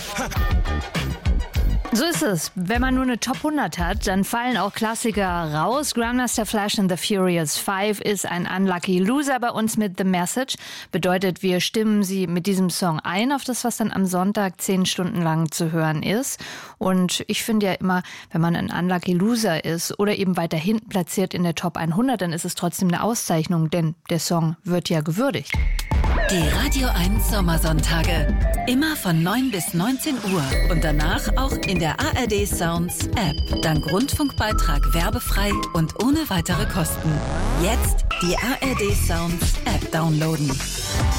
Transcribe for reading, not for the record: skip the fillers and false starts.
So ist es. Wenn man nur eine Top 100 hat, dann fallen auch Klassiker raus. Grandmaster Flash and the Furious 5 ist ein Unlucky Loser bei uns mit The Message. Bedeutet, wir stimmen sie mit diesem Song ein auf das, was dann am Sonntag 10 Stunden lang zu hören ist. Und ich finde ja immer, wenn man ein Unlucky Loser ist oder eben weiter hinten platziert in der Top 100, dann ist es trotzdem eine Auszeichnung, denn der Song wird ja gewürdigt. Die Radio 1 Sommersonntage. Immer von 9 bis 19 Uhr. Und danach auch in der ARD Sounds App. Dank Rundfunkbeitrag werbefrei und ohne weitere Kosten. Jetzt die ARD Sounds App downloaden.